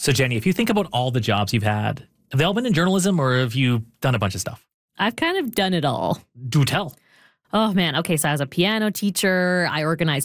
So, Jenny, if you think about all the jobs you've had, have they all been in journalism or have you done a bunch of stuff? I've kind of done it all. Do tell. Oh, man. Okay, so I was a piano teacher. I organized